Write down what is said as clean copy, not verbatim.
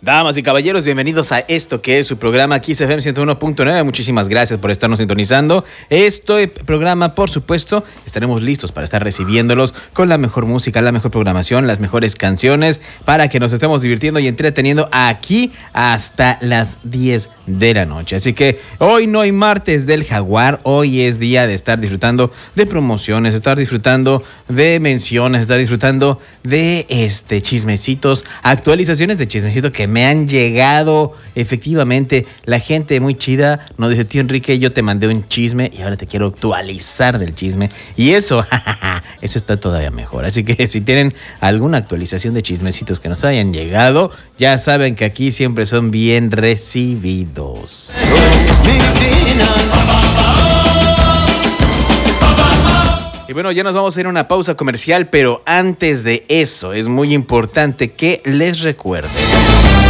Damas y caballeros, bienvenidos a esto que es su programa Kiss FM 101.9. Muchísimas gracias por estarnos sintonizando. Este programa, por supuesto, estaremos listos para estar recibiéndolos con la mejor música, la mejor programación, las mejores canciones, para que nos estemos divirtiendo y entreteniendo aquí hasta las 10 de la noche. Así que hoy no hay martes del Jaguar, hoy es día de estar disfrutando de promociones, de estar disfrutando de menciones, de estar disfrutando de chismecitos, actualizaciones de chismecito que me han llegado. Efectivamente, la gente muy chida nos dice: tío Enrique, yo te mandé un chisme y ahora te quiero actualizar del chisme. Y eso, eso está todavía mejor. Así que si tienen alguna actualización de chismecitos que nos hayan llegado, ya saben que aquí siempre son bien recibidos. Y bueno, ya nos vamos a ir a una pausa comercial, pero antes de eso es muy importante que les recuerde